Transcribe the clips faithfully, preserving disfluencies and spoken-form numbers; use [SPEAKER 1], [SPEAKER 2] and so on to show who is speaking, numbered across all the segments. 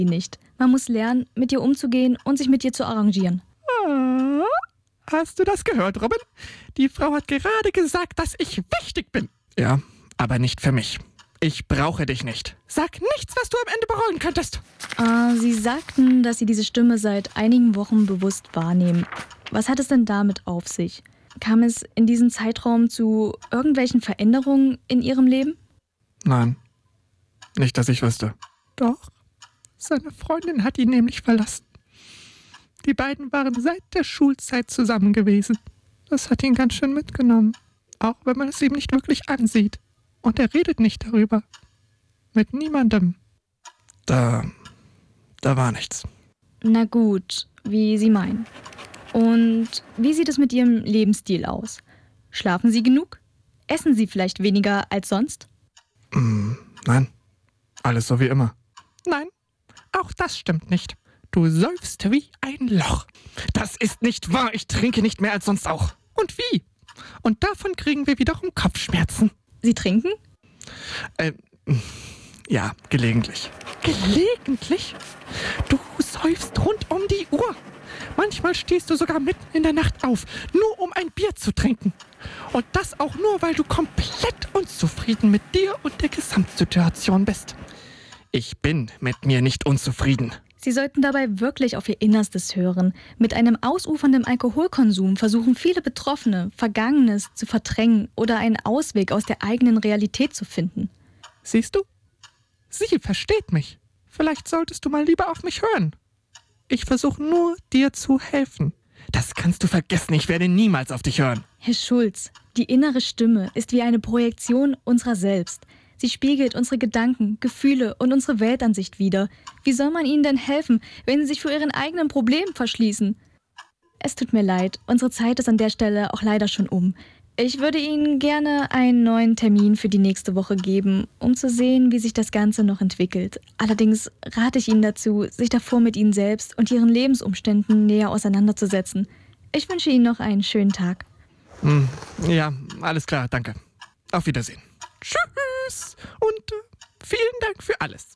[SPEAKER 1] nicht. Man muss lernen, mit ihr umzugehen und sich mit ihr zu arrangieren.
[SPEAKER 2] Ah, hast du das gehört, Robin? Die Frau hat gerade gesagt, dass ich wichtig bin. Ja, aber nicht für mich. Ich brauche dich nicht. Sag nichts, was du am Ende bereuen könntest.
[SPEAKER 1] Äh, Sie sagten, dass Sie diese Stimme seit einigen Wochen bewusst wahrnehmen. Was hat es denn damit auf sich? Kam es in diesem Zeitraum zu irgendwelchen Veränderungen in Ihrem Leben?
[SPEAKER 2] Nein, nicht, dass ich wüsste. Doch, seine Freundin hat ihn nämlich verlassen. Die beiden waren seit der Schulzeit zusammen gewesen. Das hat ihn ganz schön mitgenommen, auch wenn man es ihm nicht wirklich ansieht. Und er redet nicht darüber. Mit niemandem. Da, da war nichts.
[SPEAKER 1] Na gut, wie Sie meinen. Und wie sieht es mit Ihrem Lebensstil aus? Schlafen Sie genug? Essen Sie vielleicht weniger als sonst?
[SPEAKER 2] Mm, nein, alles so wie immer. Nein, auch das stimmt nicht. Du säufst wie ein Loch. Das ist nicht wahr, ich trinke nicht mehr als sonst auch. Und wie? Und davon kriegen wir wiederum Kopfschmerzen.
[SPEAKER 1] Sie trinken?
[SPEAKER 2] Äh, ja, gelegentlich. Gelegentlich? Du säufst rund um die Uhr. Manchmal stehst du sogar mitten in der Nacht auf, nur um ein Bier zu trinken. Und das auch nur, weil du komplett unzufrieden mit dir und der Gesamtsituation bist. Ich bin mit mir nicht unzufrieden.
[SPEAKER 1] Sie sollten dabei wirklich auf Ihr Innerstes hören. Mit einem ausufernden Alkoholkonsum versuchen viele Betroffene, Vergangenes zu verdrängen oder einen Ausweg aus der eigenen Realität zu finden.
[SPEAKER 2] Siehst du? Sie versteht mich. Vielleicht solltest du mal lieber auf mich hören. Ich versuche nur, dir zu helfen. Das kannst du vergessen, ich werde niemals auf dich hören.
[SPEAKER 1] Herr Schulz, die innere Stimme ist wie eine Projektion unserer selbst. Sie spiegelt unsere Gedanken, Gefühle und unsere Weltansicht wider. Wie soll man ihnen denn helfen, wenn sie sich vor ihren eigenen Problemen verschließen? Es tut mir leid, unsere Zeit ist an der Stelle auch leider schon um. Ich würde Ihnen gerne einen neuen Termin für die nächste Woche geben, um zu sehen, wie sich das Ganze noch entwickelt. Allerdings rate ich Ihnen dazu, sich davor mit Ihnen selbst und Ihren Lebensumständen näher auseinanderzusetzen. Ich wünsche Ihnen noch einen schönen Tag.
[SPEAKER 2] Hm, ja, alles klar, danke. Auf Wiedersehen. Tschüss und äh, vielen Dank für alles.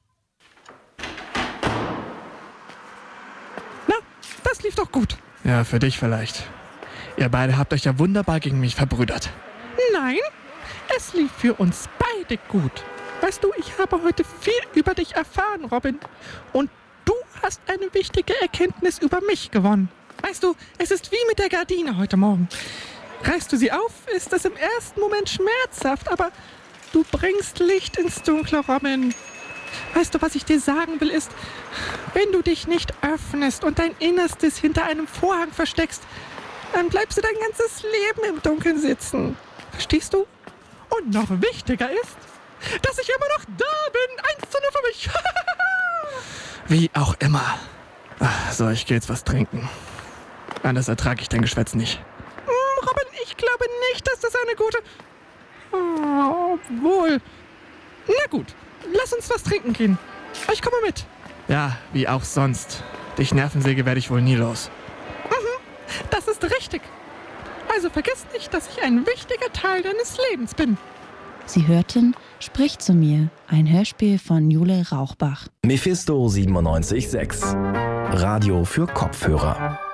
[SPEAKER 2] Na, das lief doch gut. Ja, für dich vielleicht. Ihr beide habt euch ja wunderbar gegen mich verbrüdert. Nein, es lief für uns beide gut. Weißt du, ich habe heute viel über dich erfahren, Robin. Und du hast eine wichtige Erkenntnis über mich gewonnen. Weißt du, es ist wie mit der Gardine heute Morgen. Reißt du sie auf, ist das im ersten Moment schmerzhaft, aber du bringst Licht ins Dunkle, Robin. Weißt du, was ich dir sagen will, ist, wenn du dich nicht öffnest und dein Innerstes hinter einem Vorhang versteckst, dann bleibst du dein ganzes Leben im Dunkeln sitzen. Verstehst du? Und noch wichtiger ist, dass ich immer noch da bin. Eins zu null für mich. Wie auch immer. Ach, so, ich gehe jetzt was trinken. Anders ertrage ich dein Geschwätz nicht. Hm, Robin, ich glaube nicht, dass das eine gute... Oh, obwohl... Na gut, lass uns was trinken gehen. Ich komme mit. Ja, wie auch sonst. Dich Nervensäge werde ich wohl nie los. Mhm, das ist richtig. Also vergiss nicht, dass ich ein wichtiger Teil deines Lebens bin.
[SPEAKER 3] Sie hörten Sprich zu mir, ein Hörspiel von Jule Rauchbach.
[SPEAKER 4] Mephisto siebenundneunzig Komma sechs. Radio für Kopfhörer.